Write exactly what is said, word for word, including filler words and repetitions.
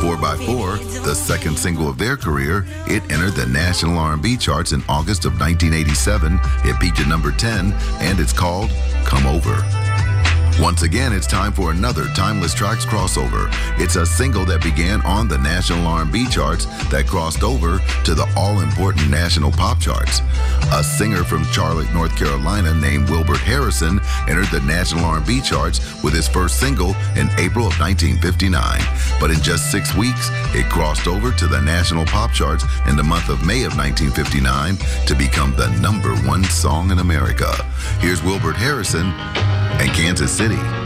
four by four, the second single of their career, it entered the national R and B charts in August of nineteen eighty-seven. It peaked at number ten, and it's called Come Over. Once again, it's time for another Timeless Tracks crossover. It's a single that began on the national R and B charts that crossed over to the all-important national pop charts. A singer from Charlotte, North Carolina named Wilbert Harrison entered the national R and B charts with his first single in April of nineteen fifty-nine. But in just six weeks, it crossed over to the national pop charts in the month of May of nineteen fifty-nine to become the number one song in America. Here's Wilbert Harrison and Kansas City.